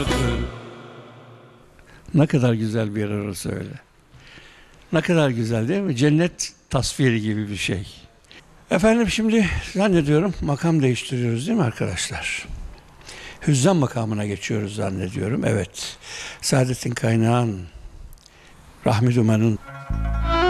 Ne kadar güzel bir yer orası öyle. Ne kadar güzel değil mi? Cennet tasviri gibi bir şey. Efendim şimdi zannediyorum makam değiştiriyoruz değil mi arkadaşlar? Hüzzam makamına geçiyoruz zannediyorum. Evet. Saadettin Kaynağ'ın, Rahmi Duman'ın